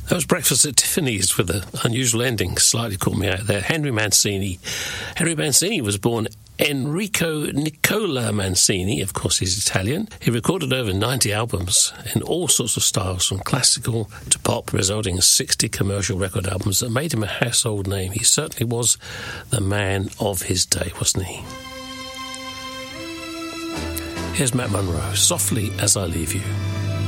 That was Breakfast at Tiffany's with an unusual ending. Slightly caught me out there. Henry Mancini. Henry Mancini was born Enrico Nicola Mancini. Of course, he's Italian. He recorded over 90 albums in all sorts of styles, from classical to pop, resulting in 60 commercial record albums that made him a household name. He certainly was the man of his day, wasn't he? Here's Matt Monro, Softly As I Leave You.